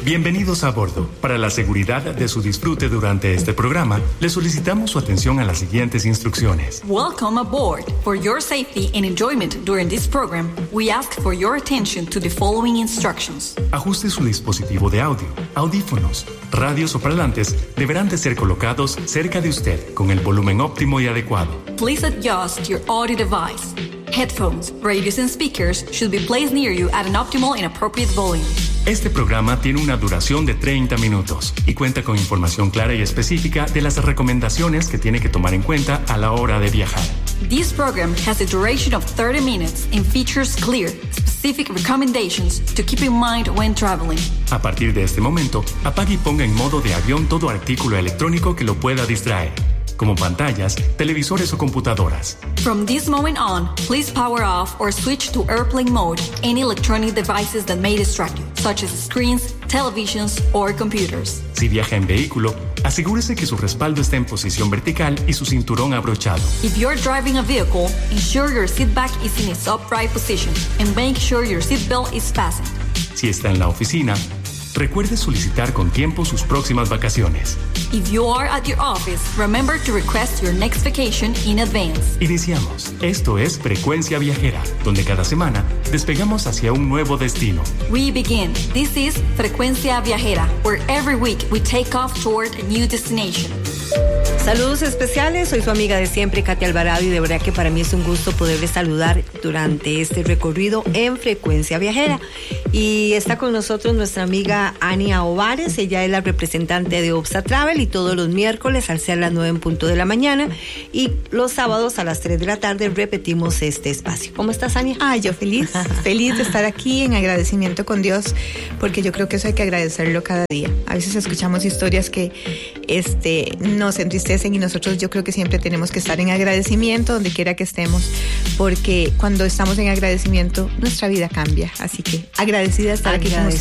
Bienvenidos a bordo. Para la seguridad de su disfrute durante este programa, le solicitamos su atención a las siguientes instrucciones. Welcome aboard. For your safety and enjoyment during this program, we ask for your attention to the following instructions. Ajuste su dispositivo de audio. Audífonos, radios o parlantes deberán de ser colocados cerca de usted con el volumen óptimo y adecuado. Please adjust your audio device. Headphones, radios and speakers should be placed near you at an optimal and appropriate volume. Este programa tiene una duración de 30 minutos y cuenta con información clara y específica de las recomendaciones que tiene que tomar en cuenta a la hora de viajar. This program has a duration of 30 minutes and features clear, specific recommendations to keep in mind when traveling. A partir de este momento, apague y ponga en modo de avión todo artículo electrónico que lo pueda distraer, como pantallas, televisores o computadoras. From this moment on, please power off or switch to airplane mode any electronic devices that may distract you, such as screens, televisions, or computers. Si viaja en vehículo, asegúrese que su respaldo está en posición vertical y su cinturón abrochado. If you're driving a vehicle, ensure your seat back is in its upright position and make sure your seat belt is fastened. Si está en la oficina, recuerde solicitar con tiempo sus próximas vacaciones. If you are at your office, remember to request your next vacation in advance. Iniciamos. Esto es Frecuencia Viajera, donde cada semana despegamos hacia un nuevo destino. We begin. This is Frecuencia Viajera, where every week we take off toward a new destination. Saludos especiales, soy su amiga de siempre, Katia Alvarado, y de verdad que para mí es un gusto poderles saludar durante este recorrido en Frecuencia Viajera. Y está con nosotros nuestra amiga Ania Ovares, ella es la representante de Obsa Travel, y todos los miércoles al ser las 9:00 a.m. y los sábados a las 3 de la tarde repetimos este espacio. ¿Cómo estás, Ania? Yo feliz de estar aquí en agradecimiento con Dios, porque yo creo que eso hay que agradecerlo cada día. A veces escuchamos historias que nos entristecen, y nosotros yo creo que siempre tenemos que estar en agradecimiento donde quiera que estemos, porque cuando estamos en agradecimiento nuestra vida cambia. Así que agradecida de estar aquí con ustedes.